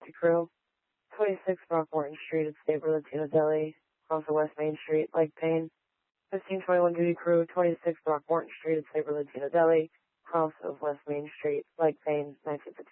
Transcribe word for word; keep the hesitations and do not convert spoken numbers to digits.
Crew, twenty-six Throckmorton Street at Stabor Latino Deli, across the West Main Street, Lake Payne. fifteen twenty-one Duty Crew, twenty-six Throckmorton Street at Stabor Latino Deli, across of West Main Street, Lake Payne, nineteen fifty.